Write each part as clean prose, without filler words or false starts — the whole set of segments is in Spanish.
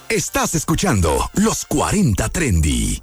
Estás escuchando Los 40 Trendy.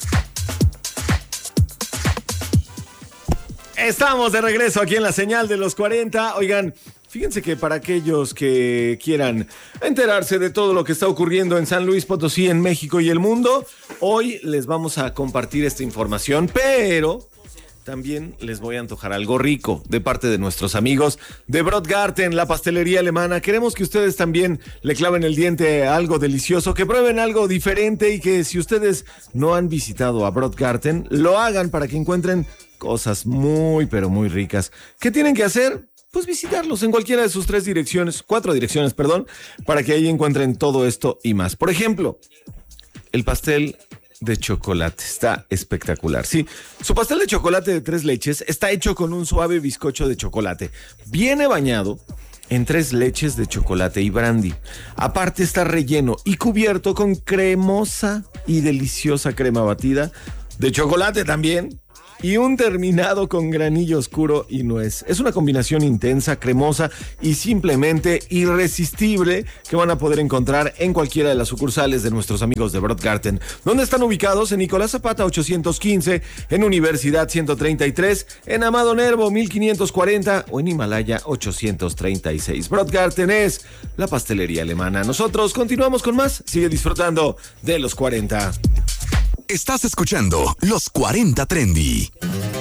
Estamos de regreso aquí en la señal de los 40. Oigan, fíjense que para aquellos que quieran enterarse de todo lo que está ocurriendo en San Luis Potosí, en México y el mundo, hoy les vamos a compartir esta información, pero también les voy a antojar algo rico de parte de nuestros amigos de Brotgarten, la pastelería alemana. Queremos que ustedes también le claven el diente a algo delicioso, que prueben algo diferente y que si ustedes no han visitado a Brotgarten, lo hagan para que encuentren cosas muy, pero muy ricas. ¿Qué tienen que hacer? Pues visitarlos en cualquiera de sus cuatro direcciones, para que ahí encuentren todo esto y más. Por ejemplo, el pastel de chocolate. Está espectacular. Sí, su pastel de chocolate de 3 leches está hecho con un suave bizcocho de chocolate. Viene bañado en 3 leches de chocolate y brandy. Aparte está relleno y cubierto con cremosa y deliciosa crema batida de chocolate también. Y un terminado con granillo oscuro y nuez. Es una combinación intensa, cremosa y simplemente irresistible que van a poder encontrar en cualquiera de las sucursales de nuestros amigos de Brotgarten. ¿Dónde están ubicados? En Nicolás Zapata 815, en Universidad 133, en Amado Nervo 1540 o en Himalaya 836. Brotgarten es la pastelería alemana. Nosotros continuamos con más. Sigue disfrutando de los 40. Estás escuchando Los 40 Trendy.